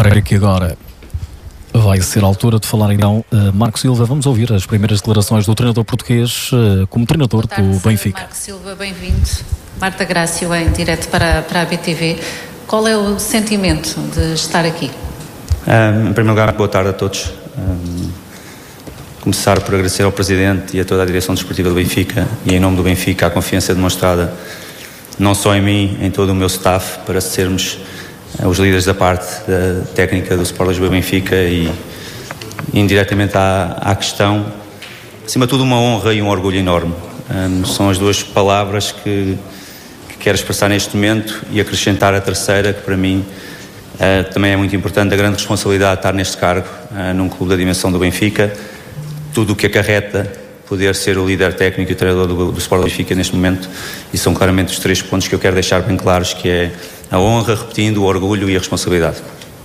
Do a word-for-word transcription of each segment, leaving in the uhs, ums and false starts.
Creio que agora vai ser a altura de falar então uh, Marco Silva. Vamos ouvir as primeiras declarações do treinador português uh, como treinador tarde, do Benfica. Marco Silva, bem-vindo. Marta Grácio em direto para, para a B T V. Qual é o sentimento de estar aqui? Um, em primeiro lugar, boa tarde a todos. Um, começar por agradecer ao Presidente e a toda a direção desportiva do Benfica e em nome do Benfica a confiança demonstrada não só em mim, em todo o meu staff, para sermos os líderes da parte da técnica do Sport Lisboa Benfica e indiretamente à, à questão, acima de tudo uma honra e um orgulho enorme. Um, são as duas palavras que, que quero expressar neste momento e acrescentar a terceira, que para mim uh, também é muito importante, a grande responsabilidade de estar neste cargo, uh, num clube da dimensão do Benfica, tudo o que acarreta poder ser o líder técnico e o treinador do, do Sport Benfica neste momento, e são claramente os três pontos que eu quero deixar bem claros, que é a honra, repetindo, o orgulho e a responsabilidade.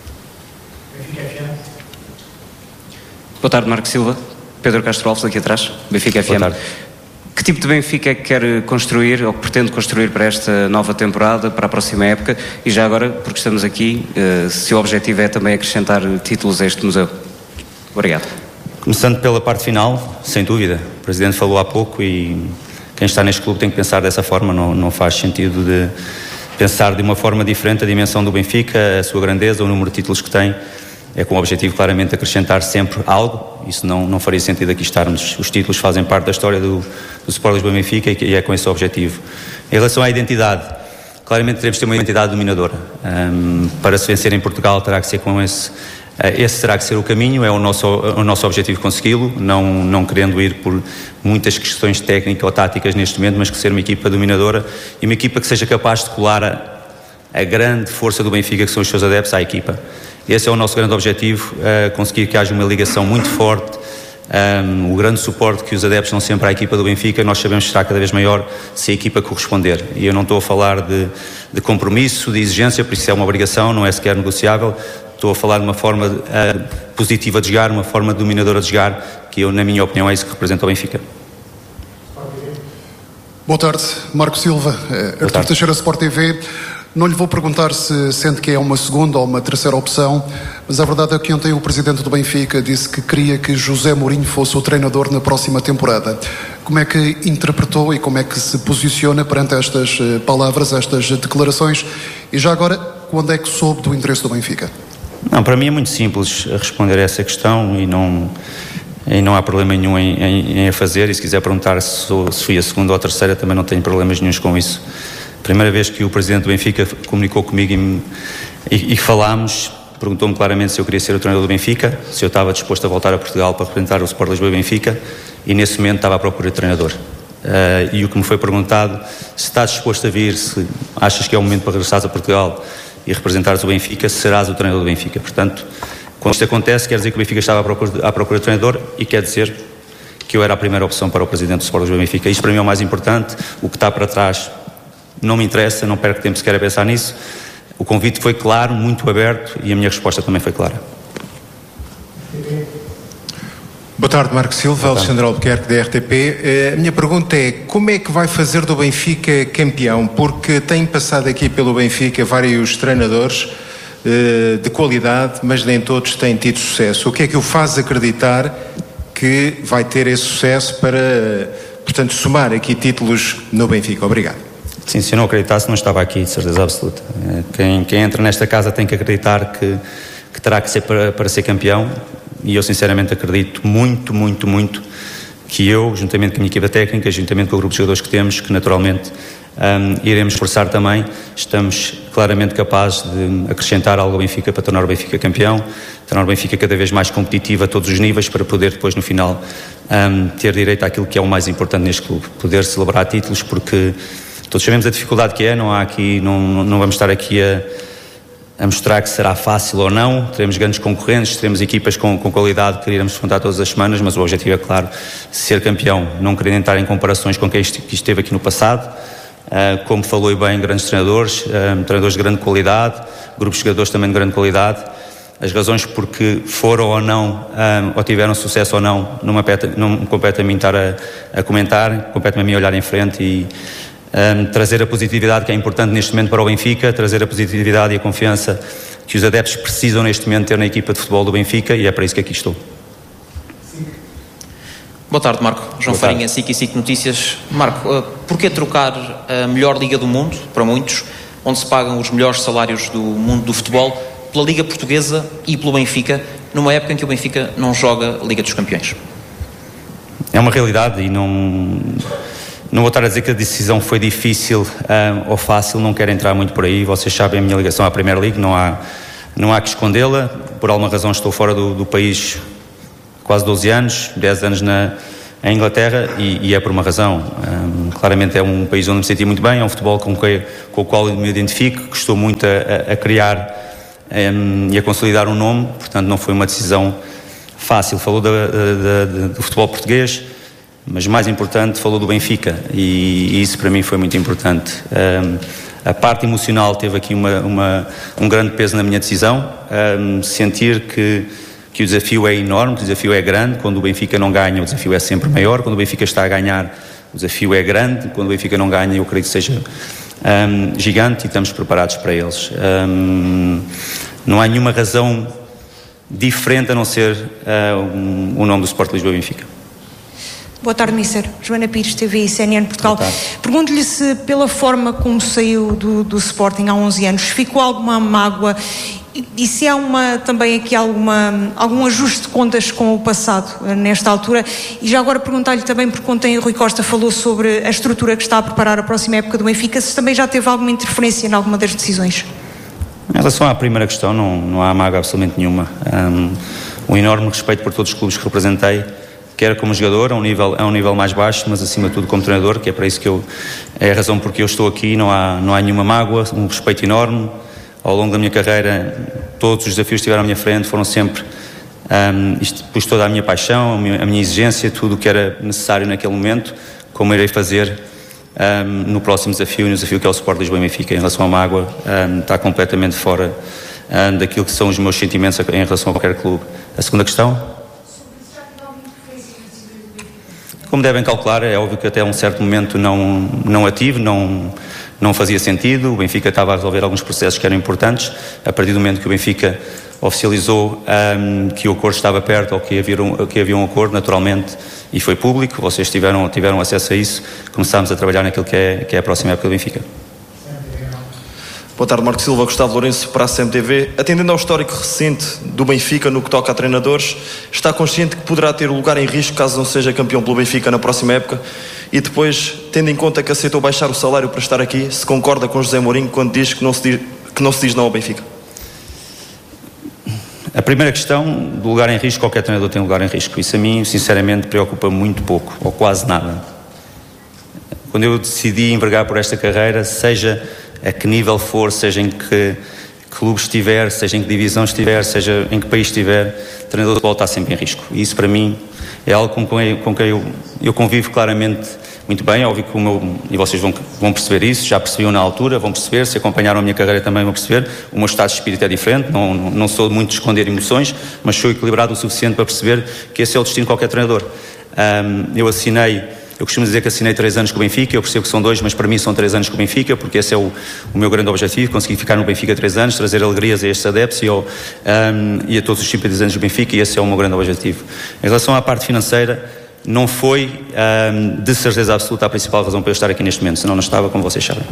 Boa tarde, Marco Silva. Pedro Castro Alves, aqui atrás, Benfica F M. Boa tarde. Que tipo de Benfica é que quer construir, ou que pretende construir para esta nova temporada, para a próxima época? E já agora, porque estamos aqui, se o objetivo é também acrescentar títulos a este museu. Obrigado. Começando pela parte final, sem dúvida. O Presidente falou há pouco e quem está neste clube tem que pensar dessa forma. Não, não faz sentido de pensar de uma forma diferente a dimensão do Benfica, a sua grandeza, o número de títulos que tem. É com o objetivo claramente de acrescentar sempre algo. Isso não, não faria sentido aqui estarmos. Os títulos fazem parte da história do, do Sport Lisboa Benfica e é com esse objetivo. Em relação à identidade, claramente teremos de ter uma identidade dominadora. Um, para se vencer em Portugal terá que ser com esse... Esse terá que ser o caminho, é o nosso, o nosso objetivo consegui-lo, não, não querendo ir por muitas questões técnicas ou táticas neste momento, mas que ser uma equipa dominadora e uma equipa que seja capaz de colar a, a grande força do Benfica, que são os seus adeptos, à equipa. Esse é o nosso grande objetivo, uh, conseguir que haja uma ligação muito forte, um, o grande suporte que os adeptos dão sempre à equipa do Benfica, nós sabemos que será cada vez maior se a equipa corresponder. E eu não estou a falar de, de compromisso, de exigência, por isso é uma obrigação, não é sequer negociável. Estou a falar de uma forma uh, positiva de jogar, uma forma dominadora de jogar, que eu, na minha opinião, é isso que representa o Benfica. Boa tarde, Marco Silva, Artur Teixeira, Sport T V. Não lhe vou perguntar se sente que é uma segunda ou uma terceira opção, mas a verdade é que ontem o Presidente do Benfica disse que queria que José Mourinho fosse o treinador na próxima temporada. Como é que interpretou e como é que se posiciona perante estas palavras, estas declarações? E já agora, quando é que soube do interesse do Benfica? Não, para mim é muito simples responder a essa questão e não, e não há problema nenhum em, em, em a fazer. E se quiser perguntar se, sou, se fui a segunda ou a terceira, também não tenho problemas nenhuns com isso. Primeira vez que o Presidente do Benfica comunicou comigo e, e, e falámos, perguntou-me claramente se eu queria ser o treinador do Benfica, se eu estava disposto a voltar a Portugal para representar o Sport Lisboa e Benfica, e nesse momento estava à procura de treinador. Uh, e o que me foi perguntado, se estás disposto a vir, se achas que é o momento para regressares a Portugal e representares o Benfica, serás o treinador do Benfica. Portanto, quando isto acontece, quer dizer que o Benfica estava à procura, de, à procura de treinador e quer dizer que eu era a primeira opção para o Presidente do Sport Lisboa e Benfica. Isto para mim é o mais importante. O que está para trás não me interessa, não perco tempo sequer a pensar nisso. O convite foi claro, muito aberto, e a minha resposta também foi clara. Boa tarde, Marco Silva, Alexandre Albuquerque, da R T P. A minha pergunta é, como é que vai fazer do Benfica campeão? Porque tem passado aqui pelo Benfica vários treinadores uh, de qualidade, mas nem todos têm tido sucesso. O que é que o faz acreditar que vai ter esse sucesso para, uh, portanto, somar aqui títulos no Benfica? Obrigado. Sim, se eu não acreditasse não estava aqui, de certeza absoluta. Quem, quem entra nesta casa tem que acreditar que, que terá que ser para, para ser campeão. E eu sinceramente acredito muito, muito, muito que eu, juntamente com a minha equipa técnica, juntamente com o grupo de jogadores que temos, que naturalmente um, iremos esforçar também, estamos claramente capazes de acrescentar algo ao Benfica para tornar o Benfica campeão, tornar o Benfica cada vez mais competitivo a todos os níveis, para poder depois no final um, ter direito àquilo que é o mais importante neste clube, poder celebrar títulos, porque todos sabemos a dificuldade que é, não há aqui, não, não vamos estar aqui a a mostrar que será fácil ou não. Teremos grandes concorrentes, teremos equipas com, com qualidade que iremos enfrentar todas as semanas, mas o objetivo é, claro, ser campeão, não querendo entrar em comparações com quem esteve aqui no passado. Uh, como falou bem, grandes treinadores, uh, treinadores de grande qualidade, grupos de jogadores também de grande qualidade. As razões porque foram ou não, um, ou tiveram sucesso ou não, não me compete a mim estar a, a comentar, compete-me a mim olhar em frente e um, trazer a positividade que é importante neste momento para o Benfica, trazer a positividade e a confiança que os adeptos precisam neste momento ter na equipa de futebol do Benfica, e é para isso que aqui estou. Boa tarde, Marco. João Farinha, S I C e S I C Notícias. Marco, uh, porquê trocar a melhor liga do mundo, para muitos, onde se pagam os melhores salários do mundo do futebol, pela Liga Portuguesa e pelo Benfica, numa época em que o Benfica não joga a Liga dos Campeões? É uma realidade e não, não vou estar a dizer que a decisão foi difícil uh, ou fácil, não quero entrar muito por aí. Vocês sabem a minha ligação à Premier League, não há, não há que escondê-la. Por alguma razão estou fora do, do país quase doze anos, dez anos na em Inglaterra, e, e é por uma razão. Um, claramente é um país onde me senti muito bem, é um futebol com, que, com o qual me identifico, que estou muito a, a criar um, e a consolidar um nome, portanto não foi uma decisão fácil. Falou da, da, da, do futebol português, mas mais importante, falou do Benfica, e, e isso para mim foi muito importante. Um, a parte emocional teve aqui uma, uma, um grande peso na minha decisão, um, sentir que que o desafio é enorme, que o desafio é grande. Quando o Benfica não ganha, o desafio é sempre maior. Quando o Benfica está a ganhar, o desafio é grande. Quando o Benfica não ganha, eu creio que seja um, gigante, e estamos preparados para eles. Um, não há nenhuma razão diferente a não ser uh, um, o nome do Sport Lisboa Benfica. Boa tarde, mister Joana Pires, T V e C N N Portugal. Pergunto-lhe se, pela forma como saiu do, do Sporting há onze anos, ficou alguma mágoa, e, e se há uma, também aqui alguma, algum ajuste de contas com o passado nesta altura. E já agora perguntar-lhe também, porque ontem o Rui Costa falou sobre a estrutura que está a preparar a próxima época do Benfica, se também já teve alguma interferência em alguma das decisões. Em relação à primeira questão, não, não há mágoa absolutamente nenhuma. Um, um enorme respeito por todos os clubes que representei, quer como jogador, a um nível, a um nível mais baixo, mas acima de tudo como treinador, que é para isso que eu, é a razão porque eu estou aqui. Não há, não há nenhuma mágoa, um respeito enorme. Ao longo da minha carreira, todos os desafios que estiveram à minha frente foram sempre, um, isto, pus toda a minha paixão, a minha, a minha exigência, tudo o que era necessário naquele momento, como irei fazer um, no próximo desafio, no desafio que é o Sport Lisboa e Benfica. Em relação à mágoa, um, está completamente fora um, daquilo que são os meus sentimentos em relação a qualquer clube. A segunda questão? Como devem calcular, é óbvio que até um certo momento não, não ativo, não, não fazia sentido. O Benfica estava a resolver alguns processos que eram importantes. A partir do momento que o Benfica oficializou um, que o acordo estava perto, ou que havia, um, que havia um acordo, naturalmente, e foi público, vocês tiveram, tiveram acesso a isso, começámos a trabalhar naquilo que é, que é a próxima época do Benfica. Boa tarde, Marco Silva, Gustavo Lourenço para a C M T V. Atendendo ao histórico recente do Benfica no que toca a treinadores, está consciente que poderá ter o lugar em risco caso não seja campeão pelo Benfica na próxima época? E depois, tendo em conta que aceitou baixar o salário para estar aqui, se concorda com José Mourinho quando diz que não se diz, que não se diz não ao Benfica? A primeira questão, do lugar em risco, qualquer treinador tem lugar em risco. Isso a mim, sinceramente, preocupa muito pouco, ou quase nada. Quando eu decidi envergar por esta carreira, seja a que nível for, seja em que clube estiver, seja em que divisão estiver, seja em que país estiver, o treinador de futebol está sempre em risco. E isso para mim é algo com quem, com quem eu, eu convivo claramente muito bem. Óbvio que o meu, e vocês vão, vão perceber isso, já percebiam na altura, vão perceber, se acompanharam a minha carreira também vão perceber, o meu estado de espírito é diferente, não, não, não sou muito de esconder emoções, mas sou equilibrado o suficiente para perceber que esse é o destino de qualquer treinador. Um, eu assinei Eu costumo dizer que assinei três anos com o Benfica, eu percebo que são dois, mas para mim são três anos com o Benfica, porque esse é o, o meu grande objetivo, conseguir ficar no Benfica três anos, trazer alegrias a estes adeptos e, ao, um, e a todos os simpatizantes do Benfica, e esse é o meu grande objetivo. Em relação à parte financeira, não foi um, de certeza absoluta a principal razão para eu estar aqui neste momento, senão não estava, como vocês sabem.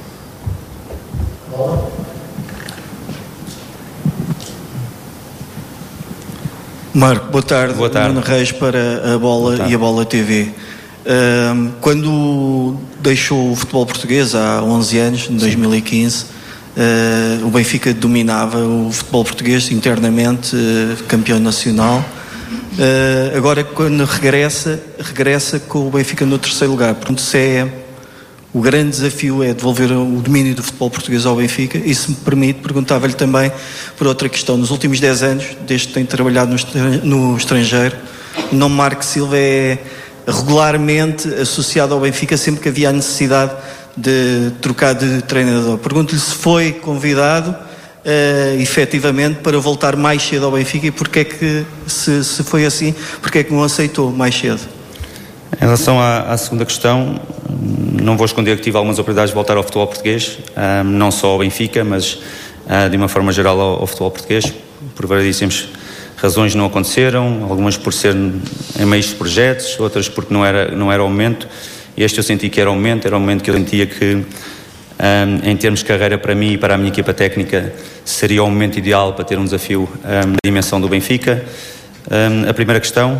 Marco, boa tarde. Boa tarde. Nuno Reis para a Bola e a Bola T V. Uh, quando deixou o futebol português há onze anos, em dois mil e quinze, uh, o Benfica dominava o futebol português internamente, uh, campeão nacional. Uh, agora, quando regressa, regressa com o Benfica no terceiro lugar. Portanto, se é, o grande desafio é devolver o domínio do futebol português ao Benfica. E se me permite, perguntava-lhe também por outra questão. Nos últimos dez anos, desde que tem trabalhado no estrangeiro, o nome Marco Silva é regularmente associado ao Benfica sempre que havia a necessidade de trocar de treinador. Pergunto-lhe se foi convidado uh, efetivamente para voltar mais cedo ao Benfica, e porque é que, se, se foi assim, porque é que não aceitou mais cedo? Em relação à, à segunda questão, não vou esconder que tive algumas oportunidades de voltar ao futebol português, um, não só ao Benfica, mas uh, de uma forma geral ao, ao futebol português. Por variedíssimas razões não aconteceram, algumas por ser em meios de projetos, outras porque não era, não era o momento. Este eu senti que era o momento, era o momento que eu sentia que, um, em termos de carreira para mim e para a minha equipa técnica, seria o momento ideal para ter um desafio um, da dimensão do Benfica. Um, a primeira questão...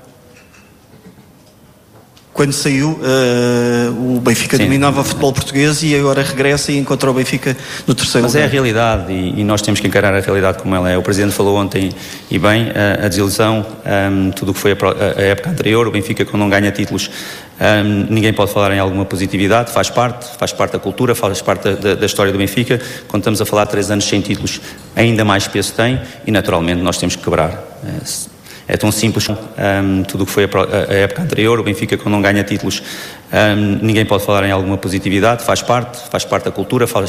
Quando saiu, uh, o Benfica Sim. dominava o futebol português e agora regressa e encontra o Benfica no terceiro Mas lugar. é a realidade e, e nós temos que encarar a realidade como ela é. O Presidente falou ontem, e bem, a, a desilusão, um, tudo o que foi a, a época anterior, o Benfica quando não ganha títulos, um, ninguém pode falar em alguma positividade, faz parte, faz parte da cultura, faz parte da, da, da história do Benfica. Quando estamos a falar de três anos sem títulos, ainda mais peso tem e naturalmente nós temos que quebrar. É, É tão simples, um, tudo o que foi a, a época anterior, o Benfica quando não ganha títulos, um, ninguém pode falar em alguma positividade, faz parte, faz parte da cultura, faz